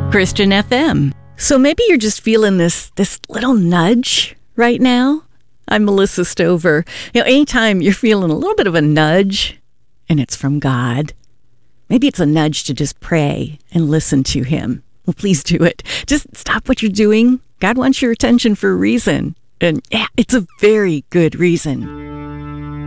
Christian FM. So maybe you're just feeling this little nudge right now. I'm Melissa Stover. Anytime you're feeling a little bit of a nudge and it's from God, maybe it's a nudge to just pray and listen to him. Well, please do it. Just stop what you're doing. God wants your attention for a reason. And yeah, it's a very good reason.